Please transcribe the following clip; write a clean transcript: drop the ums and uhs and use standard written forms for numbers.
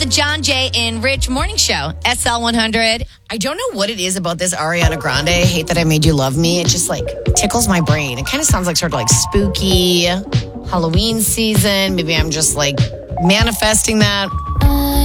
the John Jay and Rich Morning Show, SL 100. I don't know what it is about this Ariana Grande, Hate That I Made You Love Me. It just tickles my brain. It kind of sounds like sort of spooky Halloween season. Maybe I'm just manifesting that.